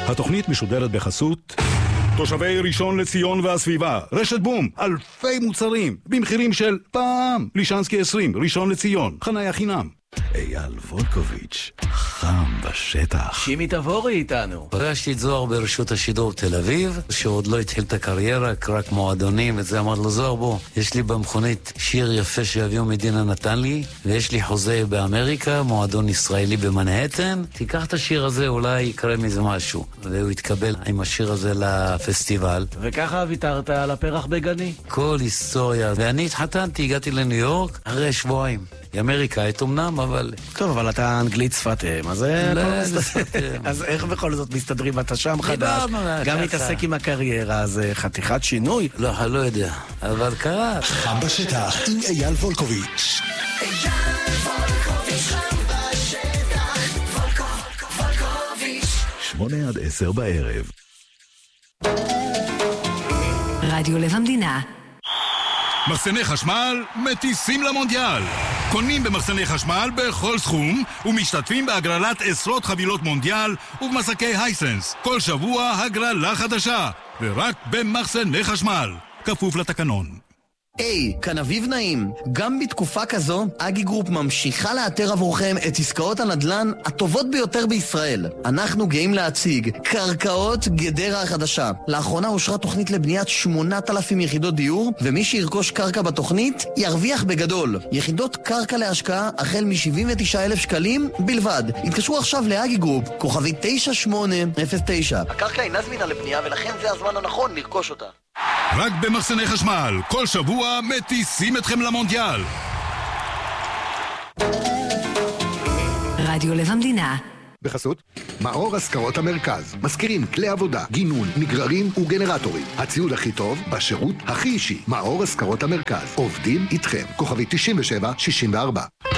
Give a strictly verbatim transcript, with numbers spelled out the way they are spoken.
התוכנית משודרת בחסות תושבי ראשון לציון והסביבה. רשת בום, אלפי מוצרים במחירים של פעם. לישנסקי עשרים, ראשון לציון, חניה חינם. אייל וולקוביץ', חם בשטח. שימי תבורי איתנו. פגשתי את זוהר ברשות השידור תל אביב, שעוד לא התחיל את הקריירה, רק מועדונים, וזה אמר לו, זוהר בוא, יש לי במכונית שיר יפה שאביו מדינה נתן לי, ויש לי חוזה באמריקה, מועדון ישראלי במנהטן, תיקח את השיר הזה, אולי יקרה מזה משהו. והוא התקבל עם השיר הזה לפסטיבל. וככה ויתרת על הפרח בגני? כל היסטוריה. ואני התחתנתי, הגעתי לניו יורק אחרי שבועיים. היא אמריקאית אמנם, אבל... טוב, אבל אתה אנגלית שפתיהם, אז... לא, זה שפתיהם. אז איך בכל זאת מסתדרים? אתה שם חדש, גם מתעסק עם הקריירה, אז חתיכת שינוי? לא, לא יודע, אבל קרה. חם בשטח עם אייל וולקוביץ'. אייל וולקוביץ', חם בשטח, וולקוביץ'. שמונה עד עשר בערב. רדיו לב המדינה. מחסני חשמל מטיסים למונדיאל. קונים במחסני חשמל בכל סכום ומשתתפים בהגרלת עשרות חבילות מונדיאל ובמסקי הייסנס. כל שבוע הגרלה חדשה, ורק במחסני חשמל. כפוף לתקנון. היי, כאן אביב נעים. גם בתקופה כזו, אגי גרופ ממשיכה לאתר עבורכם את עסקאות הנדל"ן הטובות ביותר בישראל. אנחנו גאים להציג קרקעות גדרה החדשה. לאחרונה אושרה תוכנית לבניית שמונת אלפים יחידות דיור, ומי שירכוש קרקע בתוכנית ירוויח בגדול. יחידות קרקע להשקעה החל מ-שבעים ותשעה אלף שקלים בלבד. התקשרו עכשיו לאגי גרופ, כוכבי תשע שמונה אפס תשע. הקרקע אינה זמינה לבנייה ולכן זה הזמן הנכון לרכוש אותה. רק במחסני חשמל, כל שבוע מטיסים אתכם למונדיאל. רדיו לב המדינה. בחסות מאור השכרות המרכז. מזכירים כלי עבודה, גינון, נגררים וגנרטורים. הציוד הכי טוב בשירות הכי אישי. מאור השכרות המרכז. עובדים איתכם. כוכבי תשעים ושבע שישים וארבע.